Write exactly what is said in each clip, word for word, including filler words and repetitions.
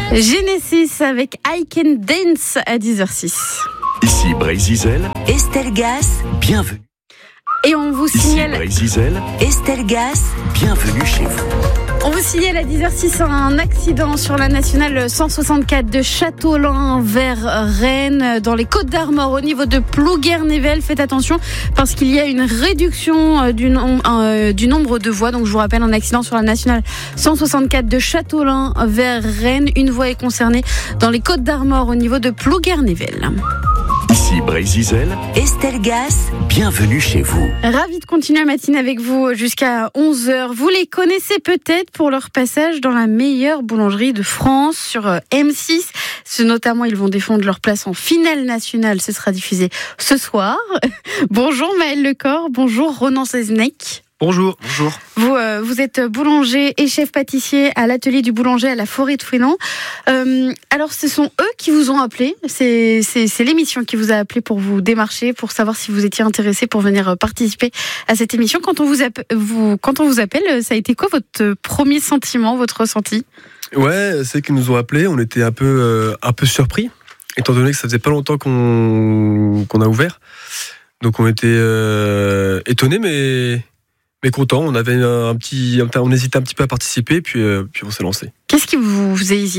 Genesis avec I Can Dance à dix heures six. Ici Brésil, Estelle Gas, bienvenue. Et on vous signale... Ici Brésil, Estelle Gas, bienvenue chez vous. On vous signale à dix heures six un accident sur la nationale cent soixante-quatre de Châteaulin vers Rennes, dans les Côtes-d'Armor, au niveau de Plouguer-Nével. Faites attention parce qu'il y a une réduction du, nom, euh, du nombre de voies. Donc je vous rappelle, un accident sur la nationale cent soixante-quatre de Châteaulin vers Rennes. Une voie est concernée dans les Côtes-d'Armor, au niveau de Plouguer-Nével. Ici Brésil, Estelle Gas, bienvenue chez vous. Ravi de continuer la matinée avec vous jusqu'à onze heures. Vous les connaissez peut-être pour leur passage dans la meilleure boulangerie de France sur M six. Ce, notamment, ils vont défendre leur place en finale nationale. Ce sera diffusé ce soir. Bonjour Maël Lecor, bonjour Ronan Seznec. Bonjour. Bonjour. Vous, euh, vous êtes boulanger et chef pâtissier à l'atelier du boulanger à la Forêt de Fouesnant. Euh, alors, ce sont eux qui vous ont appelé. C'est, c'est, c'est l'émission qui vous a appelé pour vous démarcher, pour savoir si vous étiez intéressé pour venir participer à cette émission. Quand on vous, appe- vous, quand on vous appelle, ça a été quoi votre premier sentiment, votre ressenti ? Ouais, c'est qu'ils nous ont appelés. On était un peu, euh, un peu surpris, étant donné que ça faisait pas longtemps qu'on, qu'on a ouvert. Donc, on était euh, étonnés, mais... Mais content, on avait un petit, on hésitait un petit peu à participer, puis, euh, puis on s'est lancé. Qu'est-ce qui vous faisait hésiter ?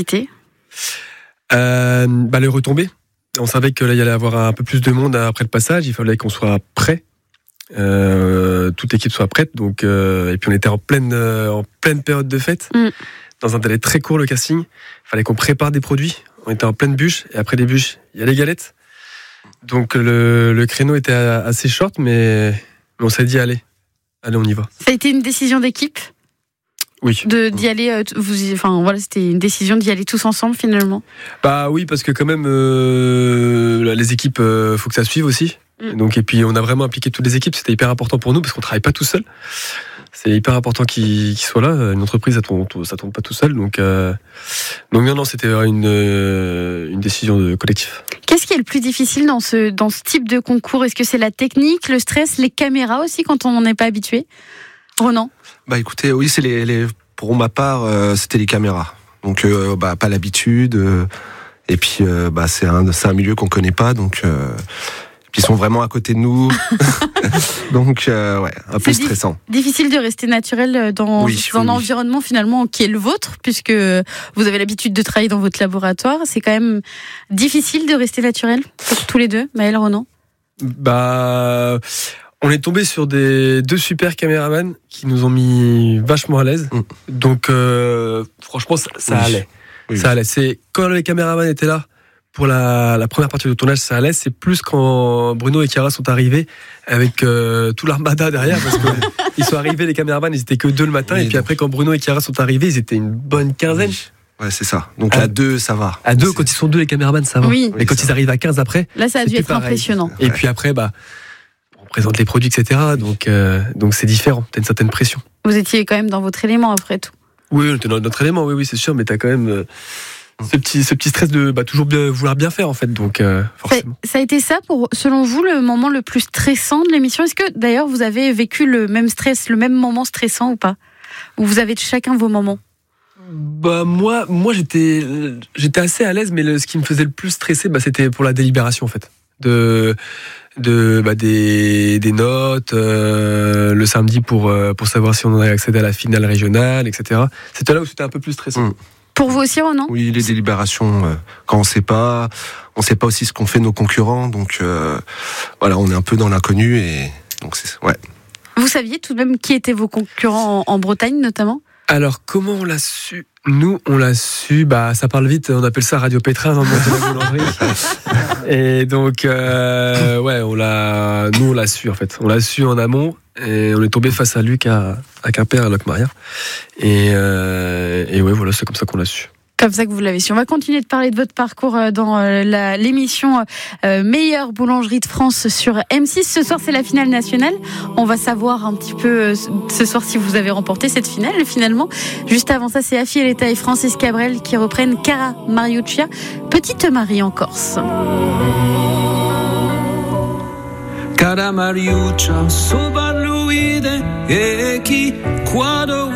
euh, bah, Les retombées. On savait qu'il y allait y avoir un peu plus de monde après le passage, il fallait qu'on soit prêt, euh, toute l'équipe soit prête. Donc, euh, et puis on était en pleine, euh, en pleine période de fête, mm. dans un délai très court le casting. Il fallait qu'on prépare des produits. On était en pleine bûche, et après les bûches, il y a les galettes. Donc le, le créneau était assez short, mais, mais on s'est dit allez. Allez, on y va. Ça a été une décision d'équipe ? Oui. De, d'y aller, euh, vous, enfin, voilà, c'était une décision d'y aller tous ensemble, finalement ? Bah oui, parce que quand même, euh, les équipes, euh, faut que ça suive aussi. Mm. Donc, et puis, on a vraiment impliqué toutes les équipes. C'était hyper important pour nous, parce qu'on travaille pas tout seul. C'est hyper important qu'ils, qu'ils soient là. Une entreprise, ça tourne, ça tourne pas tout seul. Donc, euh, donc non, non, c'était une, une décision de collectif. Qu'est-ce qui est le plus difficile dans ce, dans ce type de concours ? Est-ce que c'est la technique, le stress, les caméras aussi, quand on n'est pas habitué ? Ronan ? Bah écoutez, oui, c'est les, les pour ma part, euh, c'était les caméras. Donc, euh, bah pas l'habitude. Euh, et puis, euh, bah c'est un, c'est un milieu qu'on connaît pas, donc. Euh, Puis ils sont vraiment à côté de nous, donc euh, ouais, un peu c'est stressant. Di- difficile de rester naturel dans, oui, dans oui, un oui. environnement finalement qui est le vôtre, puisque vous avez l'habitude de travailler dans votre laboratoire. C'est quand même difficile de rester naturel pour tous les deux, Maël, Ronan. Bah, on est tombé sur des deux super caméramans qui nous ont mis vachement à l'aise. Mm. Donc euh, franchement, ça, ça oui. allait. Oui, ça oui. allait. C'est quand les caméramans étaient là. Pour la, la première partie du tournage, ça allait. C'est plus quand Bruno et Chiara sont arrivés avec euh, tout l'armada derrière, parce qu'ils sont arrivés, les caméramans, ils étaient que deux le matin, oui, et puis donc... après, quand Bruno et Chiara sont arrivés, ils étaient une bonne quinzaine. Oui. Ouais, c'est ça. Donc à, à deux, ça va. À deux, c'est... quand ils sont deux, les caméramans, ça va. Oui. Mais quand oui, ils va. arrivent à quinze après, là, ça a dû être pareil. Impressionnant. Et ouais. Puis après, bah, on présente les produits, et cetera. Donc, euh, donc c'est différent. T'as une certaine pression. Vous étiez quand même dans votre élément après tout. Oui, on était dans notre élément, oui, oui, c'est sûr, mais t'as quand même. Euh, Ce petit, ce petit stress de bah, toujours bien, vouloir bien faire en fait, donc euh, forcément. Ça, ça a été ça pour, selon vous, le moment le plus stressant de l'émission ? Est-ce que d'ailleurs vous avez vécu le même stress, le même moment stressant ou pas ? Ou vous avez chacun vos moments ? Bah moi, moi j'étais, j'étais assez à l'aise, mais le, ce qui me faisait le plus stresser, bah, c'était pour la délibération en fait, de, de bah, des, des notes euh, le samedi pour euh, pour savoir si on avait accédé à la finale régionale, et cetera. C'était là où c'était un peu plus stressant. Mmh. Pour vous aussi, Ronan ? Oui, les délibérations, euh, quand on sait pas, on sait pas aussi ce qu'ont fait nos concurrents, donc euh, voilà, on est un peu dans l'inconnu et donc c'est ouais. Vous saviez tout de même qui étaient vos concurrents en, en Bretagne notamment ? Alors comment on l'a su ? Nous, on l'a su, bah ça parle vite, on appelle ça Radio Pétrin dans le monde de la boulangerie. Et donc euh, ouais, on l'a, nous on l'a su en fait, on l'a su en amont. Et on est tombé face à Luc à, à Quimper, à Locmaria. Et, euh, et ouais, voilà, c'est comme ça qu'on l'a su. Comme ça que vous l'avez su. On va continuer de parler de votre parcours dans la, l'émission euh, Meilleure boulangerie de France sur M six. Ce soir, c'est la finale nationale. On va savoir un petit peu ce soir si vous avez remporté cette finale finalement. Juste avant ça, c'est Afi Eleta et Francis Cabrel qui reprennent Cara Mariuccia, Petite Marie en Corse. Cara Mariuccia, sopravvivere e chi quando